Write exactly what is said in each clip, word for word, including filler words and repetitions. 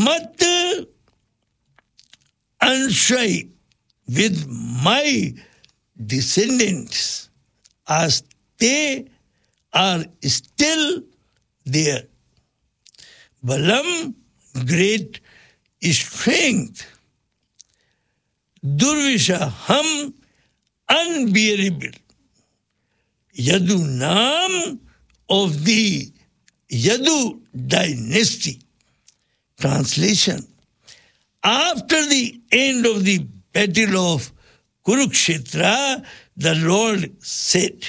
mat anshay with my descendants as they are still there. Balam, great strength. Durvisha, hum, unbearable. Yadu Naam of the Yadu dynasty. Translation. After the end of the battle of Kurukshetra, the Lord said,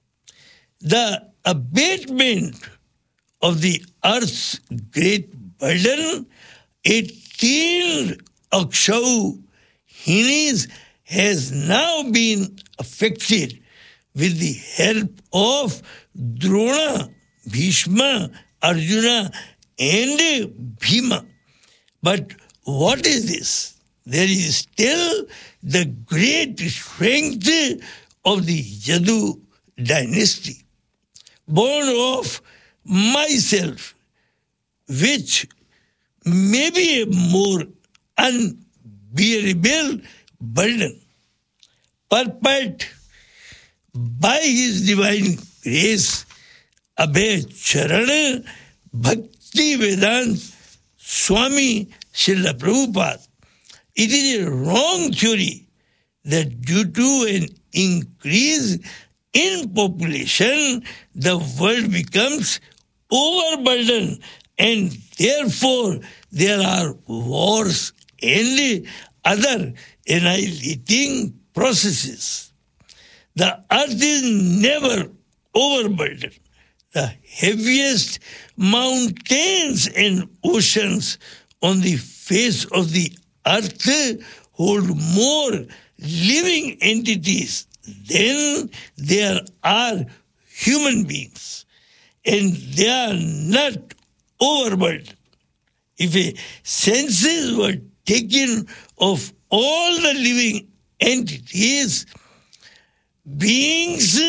the abatement of the earth's great burden, eighteen Akshau Hinis has now been affected with the help of Drona, Bhishma, Arjuna, and Bhima. But what is this? There is still the great strength of the Yadu dynasty, born of myself, which may be a more unbearable burden. Purport by His divine grace, Abhay Charan Bhakti Vedant Swami Srila Prabhupada. It is a wrong theory that due to an increase in population, the world becomes overburdened and therefore there are wars and other annihilating processes. The earth is never overburdened. The heaviest mountains and oceans on the face of the earth hold more living entities than there are human beings, and they are not overburdened. If a census were taken of all the living entities, beings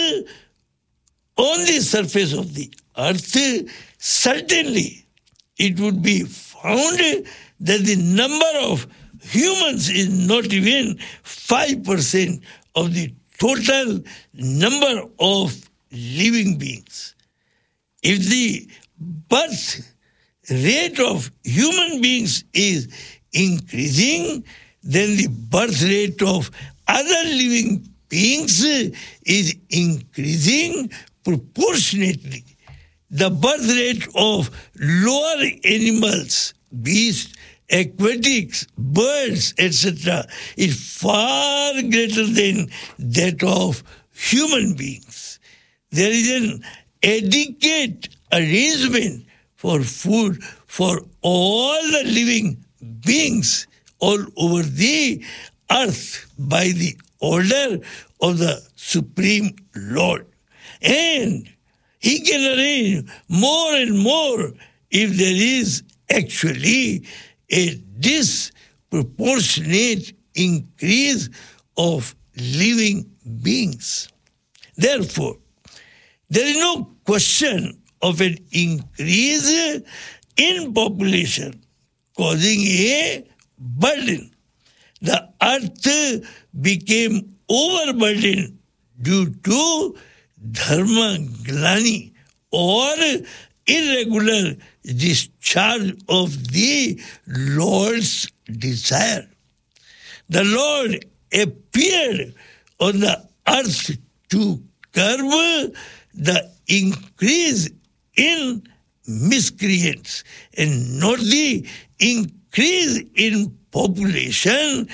on the surface of the earth, certainly it would be found that the number of humans is not even five percent of the total number of living beings. If the birth rate of human beings is increasing, then the birth rate of other living beings is increasing proportionately. The birth rate of lower animals, beasts, aquatics, birds, et cetera is far greater than that of human beings. There is an adequate arrangement for food for all the living beings all over the earth by the order of the Supreme Lord. And He can arrange more and more if there is actually a disproportionate increase of living beings. Therefore, there is no question of an increase in population causing a burden. The earth became overburdened due to dharma glani or irregular discharge of the Lord's desire. The Lord appeared on the earth to curb the increase in miscreants and not the increase in population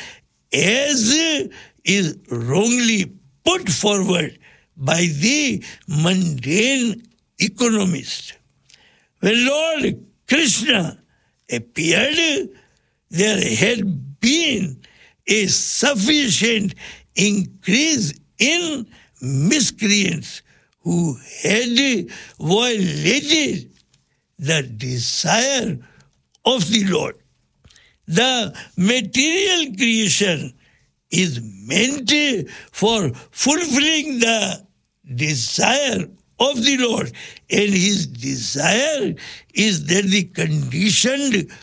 as is wrongly put forward by the mundane economist. When Lord Krishna appeared, there had been a sufficient increase in miscreants who had violated the desire of the Lord. The material creation is meant for fulfilling the desire of the Lord, and His desire is that the conditioned